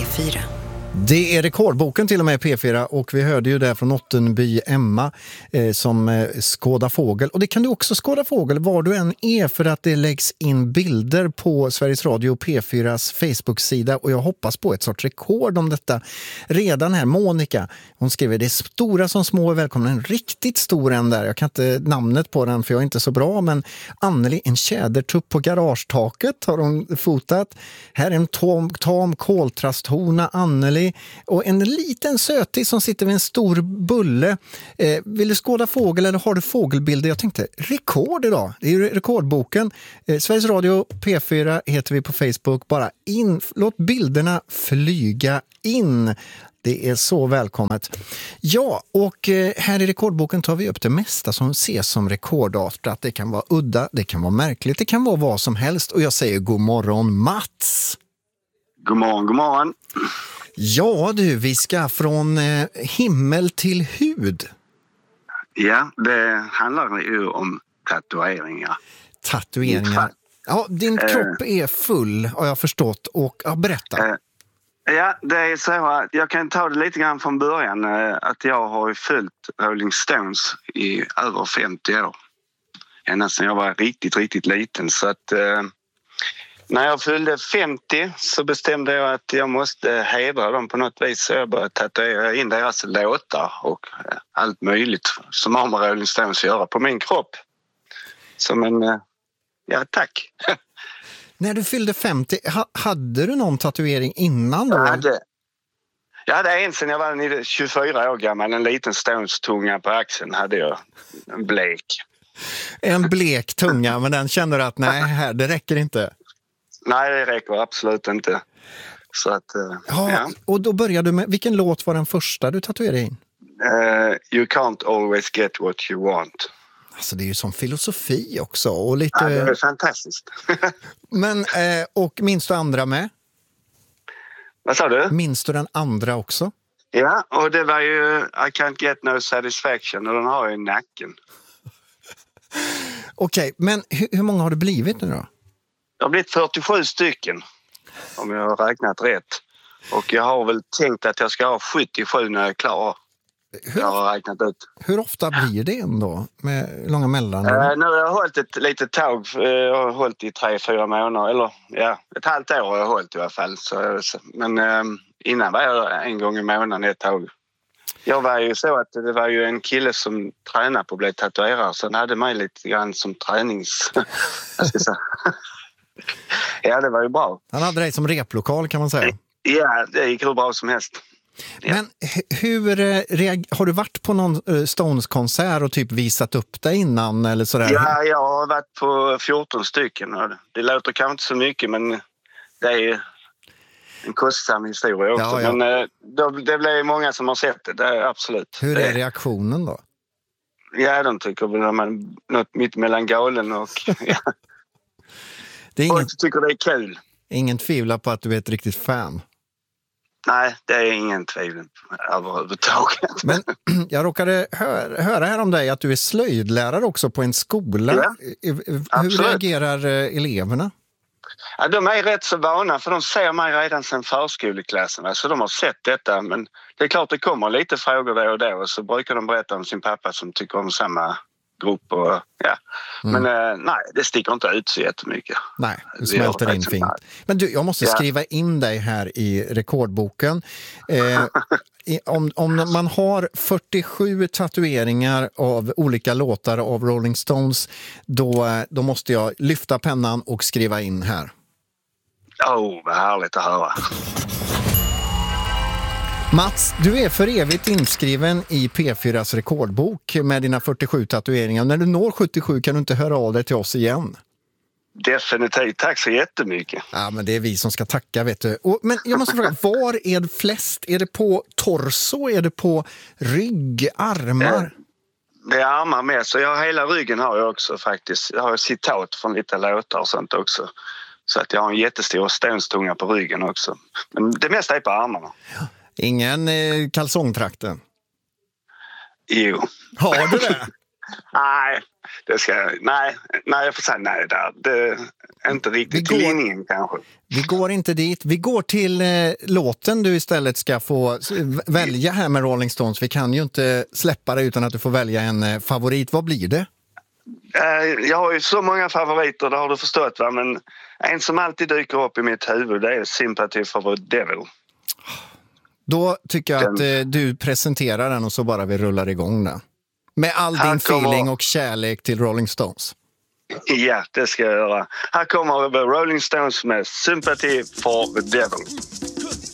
P4. Det är rekordboken till och med P4 och vi hörde ju där från Ottenby Emma som skådar fågel. Och det kan du också skåda fågel var du än är för att det läggs in bilder på Sveriges Radio P4s Facebook-sida och jag hoppas på ett sorts rekord om detta. Redan här, Monica, hon skriver det är stora som små är välkomna, en riktigt stor en där. Jag kan inte namnet på den för jag är inte så bra, men Anneli, en tjädertupp på garagetaket har hon fotat. Här är en tam koltrasthona, Anneli. Och en liten sötis som sitter vid en stor bulle. Vill du skåda fågel eller har du fågelbilder? Jag tänkte, rekord idag. Det är ju rekordboken. Sveriges Radio P4 heter vi på Facebook. Bara in, låt bilderna flyga in. Det är så välkommet. Ja, och här i rekordboken tar vi upp det mesta som ses som rekordartat. Det kan vara udda, det kan vara märkligt, det kan vara vad som helst. Och jag säger god morgon, Mats. God morgon, god morgon. Ja du, vi ska från himmel till hud. Ja, det handlar ju om tatueringar. Tatueringar. Ja, din kropp är full har jag förstått och berätta. Ja, det är så att jag kan ta det lite grann från början. Att jag har ju följt Rolling Stones i över 50 år. Ända sedan jag var riktigt, riktigt liten. Så att när jag fyllde 50 så bestämde jag att jag måste hedra dem på något vis. Så jag började tatuera in deras låtar och allt möjligt som har med Rolling Stones att göra på min kropp. Som en, ja tack. När du fyllde 50, hade du någon tatuering innan då? Jag hade en sen jag var 24 år gammal. En liten Stones-tunga på axeln hade jag. En blek. En blek tunga, men den känner du att nej, här, det räcker inte. Nej, det räcker absolut inte. Så att, ja. Och då började du med, vilken låt var den första du tatuerade in? You can't always get what you want. Alltså det är ju som filosofi också. Och lite... Ja, det är fantastiskt. Men, och minns du andra med? Vad sa du? Minns du den andra också? Ja, och det var ju I can't get no satisfaction och den har jag i nacken. Okej, men hur många har det blivit nu då? Det har blivit 47 stycken, om jag har räknat rätt. Och jag har väl tänkt att jag ska ha 77 när jag är klar. Jag har räknat ut. Hur ofta blir det ändå med långa mellan? Nu har jag hållit ett litet tag. Jag har hållit i 3-4 månader. Eller ja, ett halvt år har jag hållit i alla fall. Men innan var jag en gång i månaden ett tag. Jag var ju så att det var ju en kille som tränade på att bli tatuerare. Så han hade mig lite grann som tränings... Ja, det var ju bra. Han hade dig som replokal kan man säga. Ja, det gick hur bra som helst. Ja. Men har du varit på någon Stones-konsert och typ visat upp dig innan eller sådär? Ja, jag har varit på 14 stycken. Det låter kanske inte så mycket, men det är en kostsam historia också. Ja. Men det blir många som har sett det är absolut. Hur är reaktionen då? Ja, de tycker väl att man något mitt mellan galen och... Ja. Folk tycker det är kul. Ingen tvivlar på att du är ett riktigt fan. Nej, det är ingen tvivel överhuvudtaget. Men jag råkade höra här om dig att du är slöjdlärare också på en skola. Ja, hur reagerar eleverna? Ja, de är rätt så vana för de ser mig redan sedan förskoleklassen. Så de har sett detta, men det är klart det kommer lite frågor då och då. Och så brukar de berätta om sin pappa som tycker om samma grupp. Och, ja. Men nej, det sticker inte ut så jättemycket. Nej, det smälter in fint. Men du, jag måste skriva in dig här i rekordboken. Om man har 47 tatueringar av olika låtar av Rolling Stones, då måste jag lyfta pennan och skriva in här. Vad härligt att höra. Mats, du är för evigt inskriven i P4s rekordbok med dina 47 tatueringar. När du når 77 kan du inte höra av dig till oss igen. Definitivt, tack så jättemycket. Ja, men det är vi som ska tacka, vet du. Men jag måste fråga, var är det flest? Är det på torso? Är det på rygg, armar? Det är armar med, så hela ryggen har jag också faktiskt. Jag har citat från lite låtar och sånt också. Så att jag har en jättestor stenstunga på ryggen också. Men det mesta är på armarna. Ja. Ingen kalsongtrakten? Jo. Har du det? Nej, Nej, jag får säga nej där. Det är inte riktigt till linjen kanske. Vi går inte dit. Vi går till låten du istället ska få välja här med Rolling Stones. Vi kan ju inte släppa det utan att du får välja en favorit. Vad blir det? Jag har ju så många favoriter, det har du förstått, va? Men en som alltid dyker upp i mitt huvud, det är Sympathy for the Devil. Då tycker jag att du presenterar den och så bara vi rullar igång den. Med all din feeling och kärlek till Rolling Stones. Ja, det ska jag göra. Här kommer Rolling Stones med Sympathy for the Devil.